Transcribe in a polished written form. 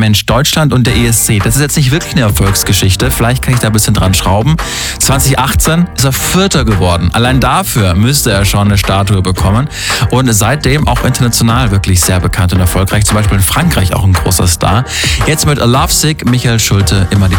Mensch Deutschland und der ESC. Das ist jetzt nicht wirklich eine Erfolgsgeschichte. Vielleicht kann ich da ein bisschen dran schrauben. 2018 ist er Vierter geworden. Allein dafür müsste er schon eine Statue bekommen. Und seitdem auch international wirklich sehr bekannt und erfolgreich. Zum Beispiel in Frankreich auch ein großer Star. Jetzt mit A Lovesick, Michael Schulte, immer die